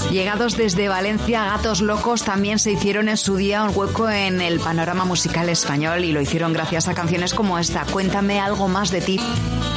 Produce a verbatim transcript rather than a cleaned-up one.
Llegados desde Valencia, Gatos Locos también se hicieron en su día un hueco en el panorama musical español y lo hicieron gracias a canciones como esta, Cuéntame algo más de ti.